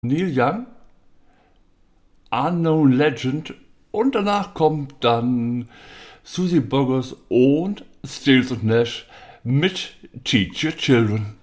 Neil Young, Unknown Legend und danach kommt dann Susie Boggess und Stills und Nash mit Teach Your Children.